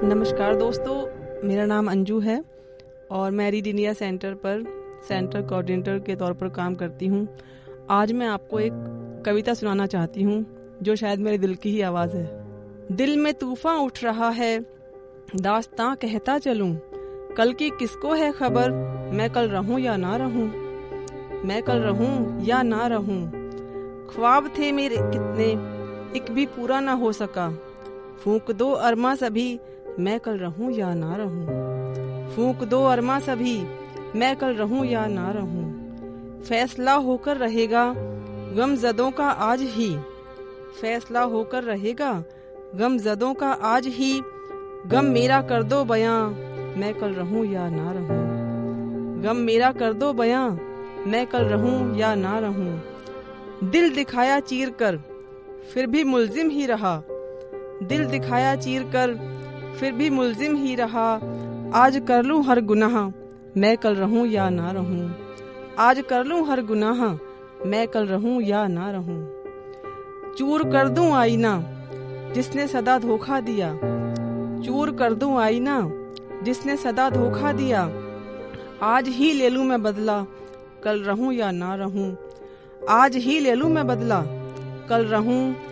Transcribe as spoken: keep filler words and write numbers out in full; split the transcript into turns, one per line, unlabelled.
नमस्कार दोस्तों, मेरा नाम अंजू है और मैं रीड इंडिया सेंटर पर सेंटर कोऑर्डिनेटर के तौर पर काम करती हूँ। आज मैं आपको एक कविता सुनाना चाहती हूँ जो शायद मेरे दिल की ही आवाज़ है। दिल में तूफान उठ रहा है, दास्तां कहता चलूं, कल की किसको है खबर, मैं कल रहूं या ना रहूं, मैं कल रहूं या ना रहूं। ख्वाब थे मेरे कितने, एक भी पूरा ना हो सका, फूंक दो अरमा सभी, मैं कल रहूं या ना रहूं, फूंक दो अरमा सभी, मैं कल रहूं या ना रहूं। फैसला होकर रहेगा गमज़दों का आज ही, फैसला होकर रहेगा गमज़दों का आज ही, गम मेरा कर दो बयां, मैं कल रहूं या ना रहूं, गम मेरा कर दो बयां, मैं कल रहूं या ना रहूं। दिल दिखाया चीर कर फिर भी मुल्जिम ही रहा, दिल दिखाया चीर कर फिर भी मुल्जिम ही रहा। आज कर लूं हर गुनाह, मैं कल रहूं या ना रहूं, आज कर लूं हर गुनाह, मैं कल रहूं या ना रहूं। चूर कर दूं आईना जिसने सदा धोखा दिया, चूर कर दूं आईना जिसने सदा धोखा दिया। आज ही ले लूं मैं बदला, कल रहूं या ना रहूं, आज ही ले लूं मैं बदला, कल रहूं